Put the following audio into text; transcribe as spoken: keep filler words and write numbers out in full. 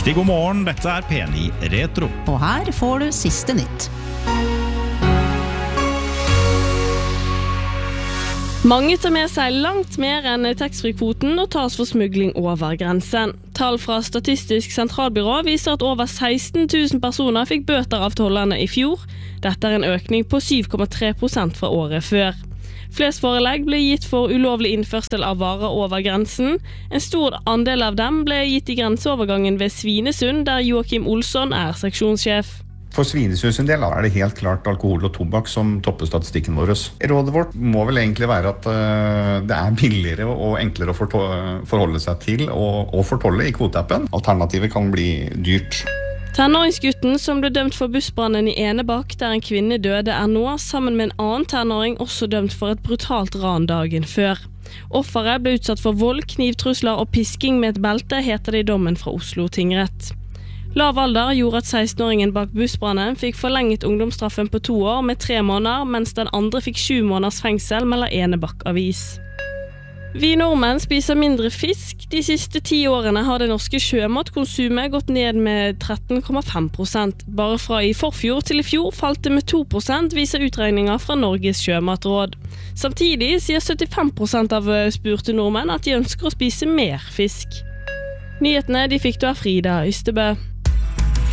Riktig god morgen, dette er P ni Retro. Og her får du siste nytt. Mange tar med seg langt mer enn taxfree-kvoten og tas for smugling over grensen. Tall fra Statistisk sentralbyrå viser at over seksten tusen personer fikk bøter av tollerne i fjor. Dette er en økning på syv komma tre prosent fra året før. Flest forelegg ble gitt for ulovlig innførsel av varer over grensen. En stor andel av dem ble gitt i grenseovergangen ved Svinesund, der Joakim Olsson er seksjonssjef. For Svinesund sin del er det helt klart alkohol og tobakk som topper statistikken vår. Rådet vårt må vel egentlig være at uh, det er billigere og enklere å forholde seg til og, og fortolle i kvoteappen. Alternativet kan bli dyrt. Tenåringsgutten som ble dømt for bussbrannen i Enebakk, der en kvinne døde, er nå, sammen med en annen tenåring, også dømt for et brutalt ran dagen før. Offeret ble utsatt for vold, knivtrusler og pisking med et belte, heter det i dommen fra Oslo tingrett. Lav alder gjorde at seksten-åringen bak bussbrannen fikk forlenget ungdomsstraffen på to år med tre måneder, mens den andre fikk sju måneders fengsel, melder Enebakk avis. Vi nordmenn spiser mindre fisk. De siste ti årene har det norske sjømatkonsumet gått ned med tretten komma fem prosent. Bare fra i forfjor til i fjor falt det med to prosent, viser utregninger fra Norges sjømatråd. Samtidig sier syttifem prosent av spurte nordmenn at de ønsker å spise mer fisk. Nyhetene de fikk du av Frida Ystebø.